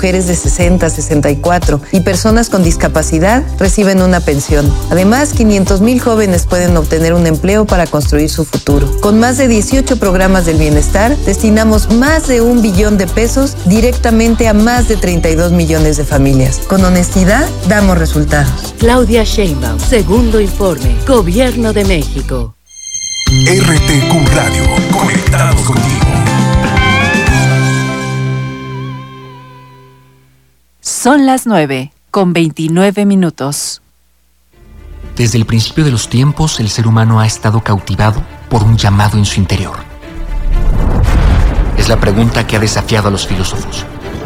mujeres de 60, 64 y personas con discapacidad reciben una pensión. Además, 500,000 jóvenes pueden obtener un empleo para construir su futuro. Con más de 18 programas del bienestar, destinamos más de 1 billón de pesos directamente a más de 32 millones de familias. Con honestidad, damos resultados. Claudia Sheinbaum, segundo informe, Gobierno de México. RTQ Radio, conectados contigo. Son las 9:29. Desde el principio de los tiempos, el ser humano ha estado cautivado por un llamado en su interior. Es la pregunta que ha desafiado a los filósofos.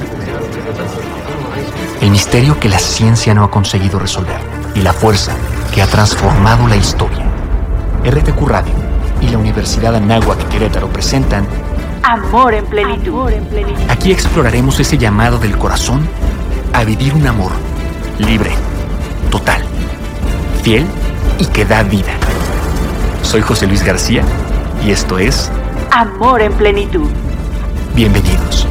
El misterio que la ciencia no ha conseguido resolver y la fuerza que ha transformado la historia. RTQ Radio y la Universidad Anáhuac Querétaro presentan Amor en plenitud. Aquí exploraremos ese llamado del corazón a vivir un amor libre, total, fiel y que da vida. Soy José Luis García y esto es Amor en plenitud. Bienvenidos.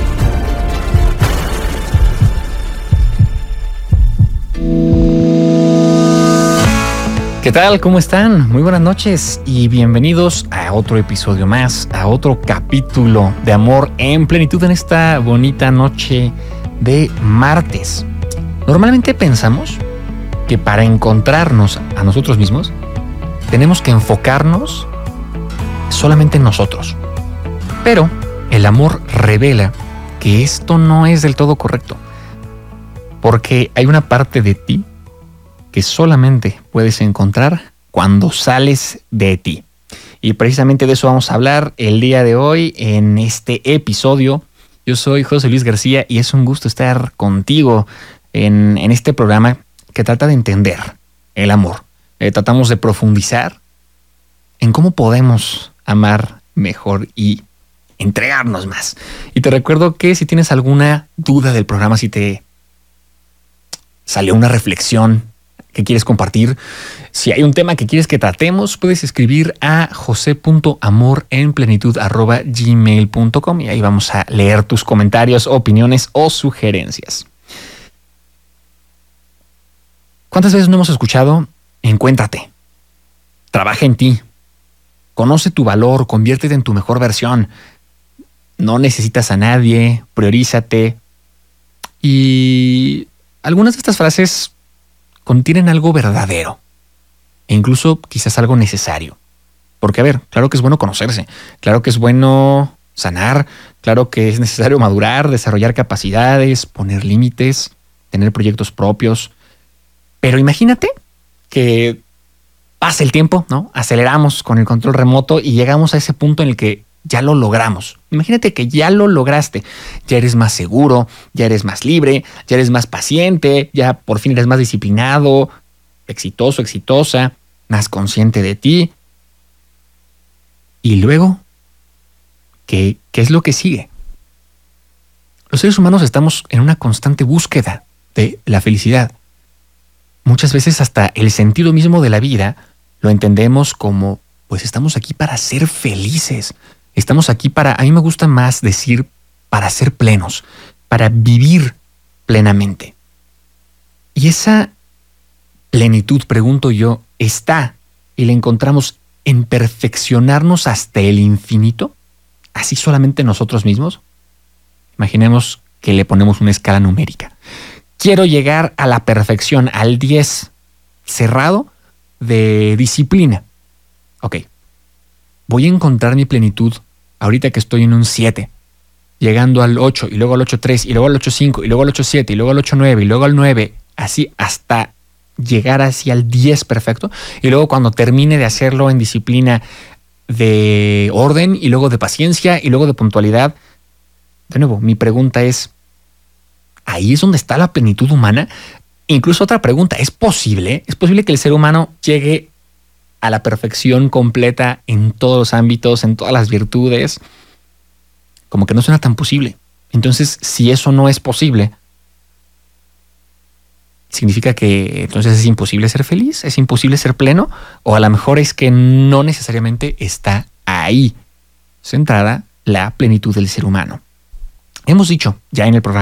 ¿Qué tal? ¿Cómo están? Muy buenas noches y bienvenidos a otro episodio más, a otro capítulo de Amor en Plenitud en esta bonita noche de martes. Normalmente pensamos que para encontrarnos a nosotros mismos tenemos que enfocarnos solamente en nosotros. Pero el amor revela que esto no es del todo correcto, porque hay una parte de ti que solamente puedes encontrar cuando sales de ti. Y precisamente de eso vamos a hablar el día de hoy en este episodio. Yo soy José Luis García y es un gusto estar contigo en este programa que trata de entender el amor. Tratamos de profundizar en cómo podemos amar mejor y entregarnos más. Y te recuerdo que si tienes alguna duda del programa, si te salió una reflexión que quieres compartir, si hay un tema que quieres que tratemos, puedes escribir a jose.amorenplenitud@gmail.com y ahí vamos a leer tus comentarios, opiniones o sugerencias. ¿Cuántas veces no hemos escuchado? Encuéntrate, trabaja en ti, conoce tu valor, conviértete en tu mejor versión, no necesitas a nadie, priorízate. Y algunas de estas frases contienen algo verdadero e incluso quizás algo necesario. Porque, a ver, claro que es bueno conocerse, claro que es bueno sanar, claro que es necesario madurar, desarrollar capacidades, poner límites, tener proyectos propios. Pero imagínate que pasa el tiempo, ¿no? Aceleramos con el control remoto y llegamos a ese punto en el que ya lo logramos. Imagínate que ya lo lograste. Ya eres más seguro, ya eres más libre, ya eres más paciente, ya por fin eres más disciplinado, exitoso, exitosa, más consciente de ti. Y luego, ¿qué es lo que sigue? Los seres humanos estamos en una constante búsqueda de la felicidad. Muchas veces hasta el sentido mismo de la vida lo entendemos como, pues estamos aquí para ser felices. Estamos aquí a mí me gusta más decir, para ser plenos, para vivir plenamente. Y esa plenitud, pregunto yo, ¿está y la encontramos en perfeccionarnos hasta el infinito? ¿Así solamente nosotros mismos? Imaginemos que le ponemos una escala numérica. Quiero llegar a la perfección, al 10 cerrado de disciplina. Ok. Voy a encontrar mi plenitud ahorita que estoy en un 7, llegando al 8 y luego al 8.3 y luego al 8.5 y luego al 8.7 y luego al 8.9 y luego al 9, así hasta llegar hacia el 10 perfecto. Y luego cuando termine de hacerlo en disciplina de orden y luego de paciencia y luego de puntualidad, de nuevo, mi pregunta es, ¿ahí es donde está la plenitud humana? Incluso otra pregunta, ¿es posible? ¿Es posible que el ser humano llegue a la perfección completa en todos los ámbitos, en todas las virtudes? Como que no suena tan posible. Entonces, si eso no es posible, ¿significa que entonces es imposible ser feliz? ¿Es imposible ser pleno? O a lo mejor es que no necesariamente está ahí centrada la plenitud del ser humano. Hemos dicho ya en el programa